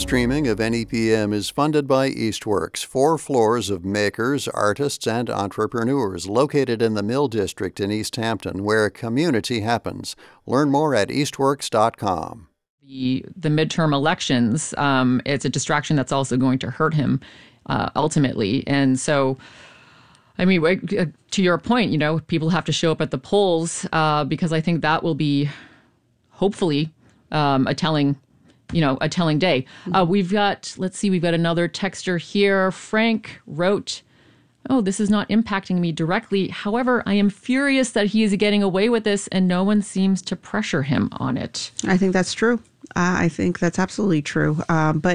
streaming of NEPM is funded by Eastworks, 4 floors of makers, artists, and entrepreneurs located in the Mill District in East Hampton, where community happens. Learn more at eastworks.com. The midterm elections, it's a distraction that's also going to hurt him ultimately. And so, I mean, to your point, people have to show up at the polls because I think that will be hopefully a telling day. We've got another texter here. Frank wrote, "Oh, this is not impacting me directly. However, I am furious that he is getting away with this and no one seems to pressure him on it." I think that's true. I think that's absolutely true. But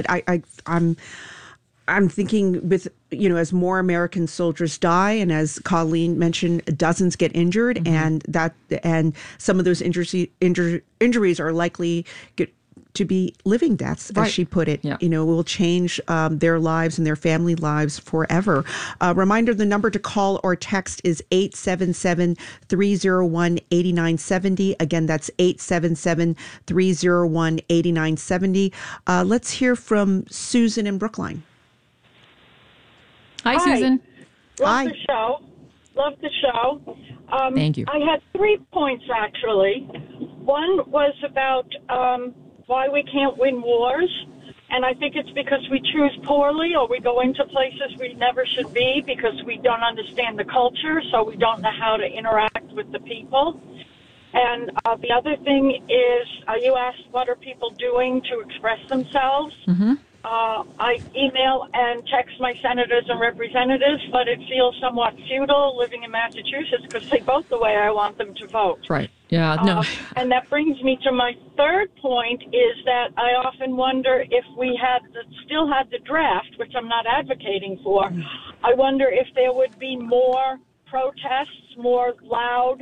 I'm thinking with, as more American soldiers die, and as Colleen mentioned, dozens get injured, mm-hmm. and some of those injuries are likely to be living deaths, right. As she put it. Yeah. Will change their lives and their family lives forever. Reminder, the number to call or text is 877-301-8970. Again, that's 877-301-8970. Let's hear from Susan in Brookline. Hi, Susan. Love the show. Thank you. I had 3 points, actually. One was about why we can't win wars, and I think it's because we choose poorly, or we go into places we never should be because we don't understand the culture, so we don't know how to interact with the people. And the other thing is, you asked what are people doing to express themselves. Mm-hmm. I email and text my senators and representatives, but it feels somewhat futile living in Massachusetts because they vote the way I want them to vote. Right. Yeah. No. And that brings me to my third point is that I often wonder if we still had the draft, which I'm not advocating for. I wonder if there would be more protests, more loud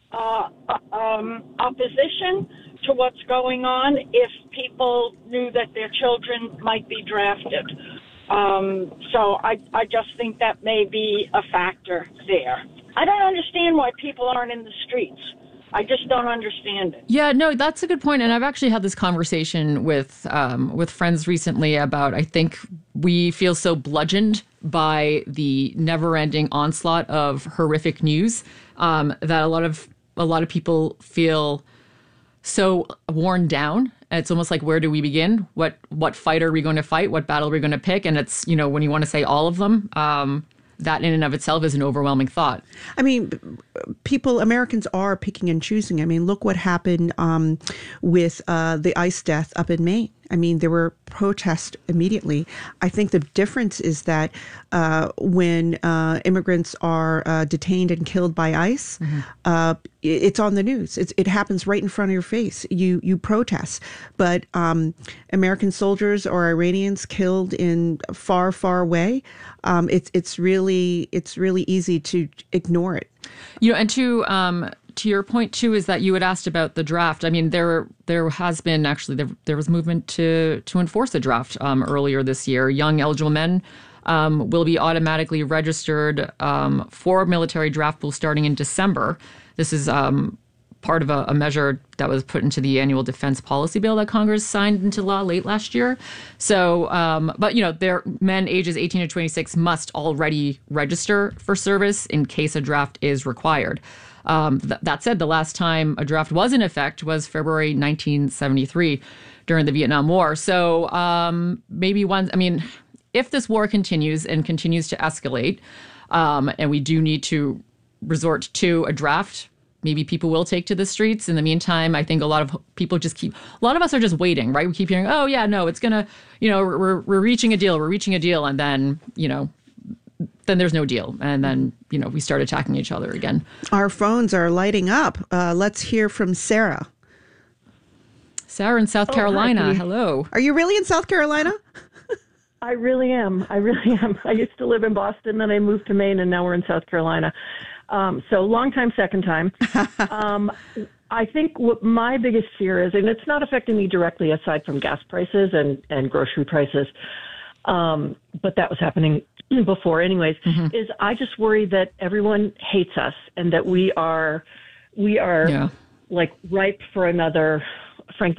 opposition to what's going on if people knew that their children might be drafted. So I just think that may be a factor there. I don't understand why people aren't in the streets. I just don't understand it. Yeah, no, that's a good point. And I've actually had this conversation with friends recently about, I think we feel so bludgeoned by the never-ending onslaught of horrific news that a lot of people feel so worn down. It's almost like, where do we begin? What fight are we going to fight? What battle are we going to pick? And it's, when you want to say all of them, that in and of itself is an overwhelming thought. I mean, Americans are picking and choosing. I mean, look what happened with the ICE death up in Maine. I mean, there were protests immediately. I think the difference is that when immigrants are detained and killed by ICE, mm-hmm. It's on the news. It happens right in front of your face. You protest. But American soldiers or Iranians killed in far, far away, it's really easy to ignore it. And to your point, too, is that you had asked about the draft. I mean, there has been actually, there was movement to enforce the draft earlier this year. Young eligible men will be automatically registered for a military draft pool starting in December. This is part of a measure that was put into the annual defense policy bill that Congress signed into law late last year. So, but men ages 18 to 26 must already register for service in case a draft is required. That said, the last time a draft was in effect was February 1973 during the Vietnam War. So if this war continues and continues to escalate, and we do need to resort to a draft, maybe people will take to the streets. In the meantime, I think a lot of people a lot of us are just waiting, right? We keep hearing, oh yeah, no, it's gonna, we're reaching a deal. And then, then there's no deal. And then, we start attacking each other again. Our phones are lighting up. Let's hear from Sarah. Sarah in South Carolina. Hi. Hello. Are you really in South Carolina? I really am. I used to live in Boston, then I moved to Maine, and now we're in South Carolina. So long time, second time. I think what my biggest fear is, and it's not affecting me directly aside from gas prices and grocery prices, but that was happening before anyways, mm-hmm. is I just worry that everyone hates us and that we are like ripe for another, frankly,